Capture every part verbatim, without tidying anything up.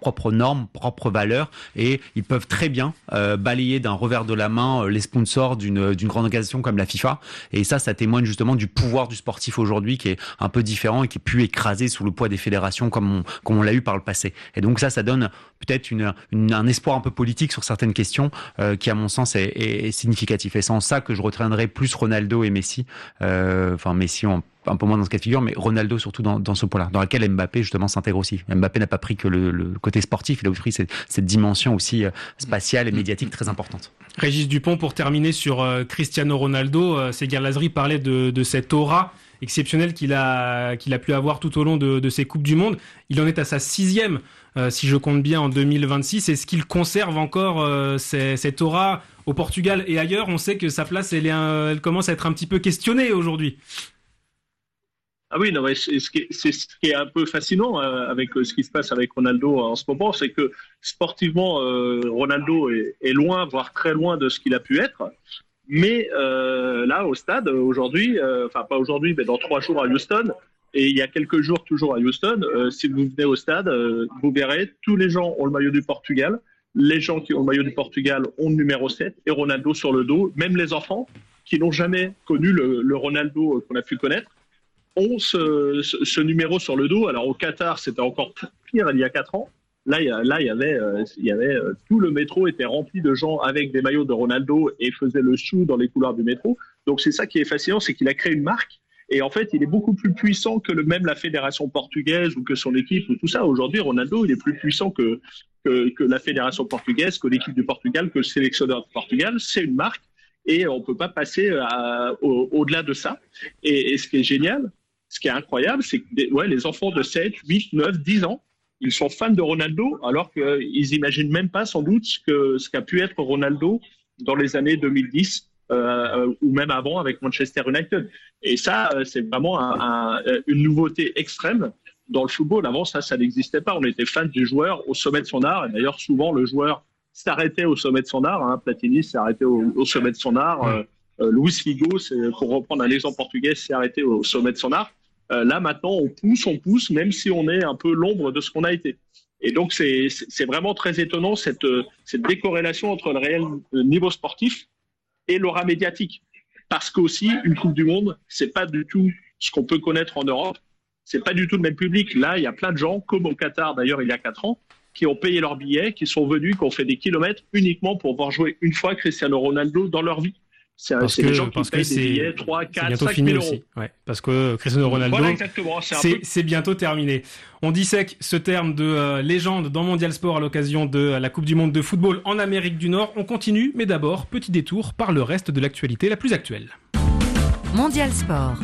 propres normes, propres valeurs, et ils peuvent très bien euh, balayer d'un revers de la main euh, les sponsors d'une, d'une grande organisation comme la FIFA. Et ça, ça témoigne justement du pouvoir du sportif aujourd'hui qui est un peu différent et qui est plus écrasé sous le poids des fédérations comme on, comme on l'a eu par le passé. Et donc ça, ça donne peut-être une, une, un espoir un peu politique sur certaines questions euh, qui, à mon sens, est, est, est significatif. Et c'est en ça que je retiendrai plus Ronaldo et Messi. Euh, enfin, Messi en un peu moins dans ce cas de figure, mais Ronaldo surtout dans, dans ce point-là, dans lequel Mbappé justement s'intègre aussi. Mbappé n'a pas pris que le, le côté sportif, il a pris cette, cette dimension aussi euh, spatiale et médiatique très importante. Régis Dupont, pour terminer sur euh, Cristiano Ronaldo, euh, Segar Lazri parlait de, de cette aura exceptionnelle qu'il a, qu'il a pu avoir tout au long de, de ces Coupes du Monde. Il en est à sa sixième, euh, si je compte bien, en deux mille vingt-six. Est-ce qu'il conserve encore euh, ces, cette aura au Portugal et ailleurs? On sait que sa place, elle, est un, elle commence à être un petit peu questionnée aujourd'hui. Ah oui, non, mais c'est ce qui est, c'est ce qui est un peu fascinant euh, avec euh, ce qui se passe avec Ronaldo en ce moment, c'est que sportivement, euh, Ronaldo est, est loin, voire très loin de ce qu'il a pu être. Mais euh, là, au stade, aujourd'hui, euh, enfin pas aujourd'hui, mais dans trois jours à Houston, et il y a quelques jours toujours à Houston, euh, si vous venez au stade, euh, vous verrez, tous les gens ont le maillot du Portugal. Les gens qui ont le maillot du Portugal ont le numéro sept et Ronaldo sur le dos. Même les enfants qui n'ont jamais connu le, le Ronaldo qu'on a pu connaître ont ce, ce, ce numéro sur le dos. Alors au Qatar, c'était encore pire il y a quatre ans. Là, il y, a, là, il y avait, euh, il y avait euh, tout le métro était rempli de gens avec des maillots de Ronaldo et faisait le chou dans les couloirs du métro. Donc c'est ça qui est fascinant, c'est qu'il a créé une marque. Et en fait, il est beaucoup plus puissant que le, même la fédération portugaise ou que son équipe ou tout ça. Aujourd'hui, Ronaldo, il est plus puissant que, que, que la fédération portugaise, que l'équipe du Portugal, que le sélectionneur du Portugal. C'est une marque et on peut pas passer à, au, au-delà de ça. Et, et ce qui est génial, ce qui est incroyable, c'est que des, ouais, les enfants de sept, huit, neuf, dix ans, ils sont fans de Ronaldo, alors qu'ils imaginent même pas sans doute ce, que, ce qu'a pu être Ronaldo dans les années deux mille dix euh, ou même avant avec Manchester United. Et ça, c'est vraiment un, un, une nouveauté extrême dans le football. Avant, ça, ça n'existait pas. On était fan du joueur au sommet de son art. Et d'ailleurs, souvent, le joueur s'arrêtait au sommet de son art. Hein. Platini s'est arrêté au, au sommet de son art. Euh, euh, Luis Figo, c'est, pour reprendre un exemple portugais, s'est arrêté au sommet de son art. Euh, là, maintenant, on pousse, on pousse, même si on est un peu l'ombre de ce qu'on a été. Et donc, c'est, c'est vraiment très étonnant, cette, cette décorrélation entre le réel niveau sportif et l'aura médiatique. Parce qu'aussi, une Coupe du Monde, c'est pas du tout ce qu'on peut connaître en Europe. C'est pas du tout le même public. Là, il y a plein de gens, comme au Qatar, d'ailleurs, il y a quatre ans, qui ont payé leur billet, qui sont venus, qui ont fait des kilomètres uniquement pour voir jouer une fois Cristiano Ronaldo dans leur vie. C'est, parce c'est que, les gens qui parce payent que des c'est, billets trois, quatre, cinq mille euros. Aussi. Ouais, parce que Cristiano Ronaldo, voilà, exactement, c'est, c'est, peu... c'est bientôt terminé. On dissèque ce terme de euh, légende dans Mondial Sport à l'occasion de euh, la Coupe du Monde de football en Amérique du Nord. On continue, mais d'abord, petit détour par le reste de l'actualité la plus actuelle. Mondial Sport.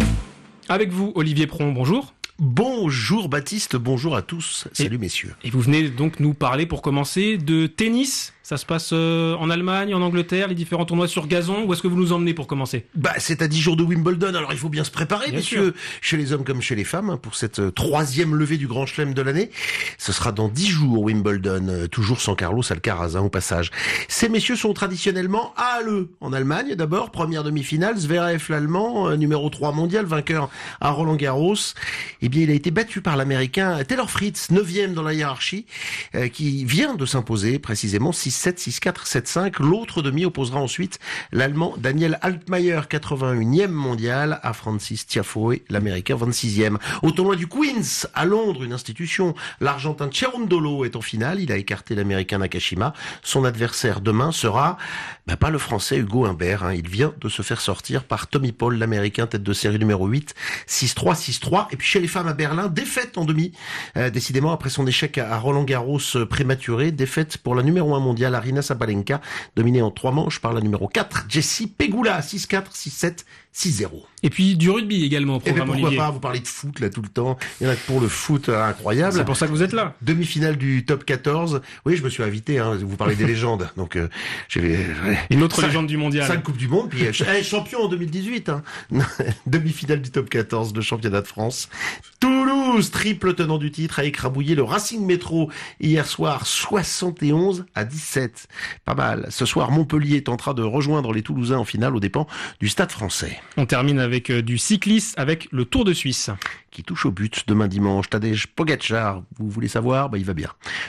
Avec vous, Olivier Pron, bonjour. Bonjour Baptiste, bonjour à tous. Salut et, messieurs. Et vous venez donc nous parler pour commencer de tennis. Ça se passe euh, en Allemagne, en Angleterre, les différents tournois sur gazon. Où est-ce que vous nous emmenez pour commencer ? Bah, c'est à dix jours de Wimbledon, alors il faut bien se préparer, bien messieurs, sûr. Chez les hommes comme chez les femmes, hein, pour cette euh, troisième levée du Grand Chelem de l'année. Ce sera dans dix jours Wimbledon, euh, toujours sans Carlos Alcaraz, hein, au passage. Ces messieurs sont traditionnellement à Halle, en Allemagne d'abord, première demi-finale, Zverev l'Allemand, euh, numéro trois mondial, vainqueur à Roland-Garros. Eh bien, il a été battu par l'Américain Taylor Fritz, neuvième dans la hiérarchie, euh, qui vient de s'imposer précisément six sept, six quatre, sept cinq. L'autre demi opposera ensuite l'Allemand Daniel Altmaier, quatre-vingt-unième mondial, à Francis Tiafoe, l'Américain vingt-sixième. Au tournoi du Queens, à Londres, une institution, l'Argentin Cerundolo est en finale. Il a écarté l'Américain Nakashima. Son adversaire demain sera, bah, pas le Français Hugo Humbert, hein. Il vient de se faire sortir par Tommy Paul, l'Américain tête de série numéro huit, six trois, six trois. Et puis chez les femmes à Berlin, défaite en demi, euh, décidément après son échec à Roland-Garros prématuré, défaite pour la numéro un mondiale, Aryna Sabalenka, dominée en trois manches par la numéro quatre, Jessie Pegula, six quatre, six sept, six zéro. Et puis du rugby également au programme. Et pourquoi Olivier. pas, vous parlez de foot là tout le temps, il y en a que pour le foot, euh, incroyable. C'est pour ça que vous êtes là. Demi-finale du top quatorze, oui je me suis invité, hein, vous parlez des légendes, donc euh, j'ai ouais, une autre cinq, légende du mondial. cinq Coupes du Monde, puis euh, champion en deux mille dix-huit, hein. Demi-finale du top quatorze de championnat de France. Toulouse, triple tenant du titre, a écrabouillé le Racing Métro hier soir, soixante et onze à dix-sept. Pas mal. Ce soir, Montpellier tentera de rejoindre les Toulousains en finale aux dépens du Stade Français. On termine avec euh, du cyclisme, avec le Tour de Suisse. Qui touche au but demain dimanche. Tadej Pogacar, vous voulez savoir ? Bah, il va bien.